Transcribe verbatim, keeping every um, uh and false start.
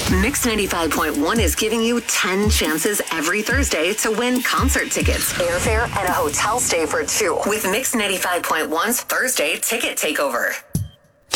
Mix ninety-five point one is giving you ten chances every Thursday to win concert tickets, airfare, and a hotel stay for two with Mix ninety-five point one's Thursday Ticket Takeover.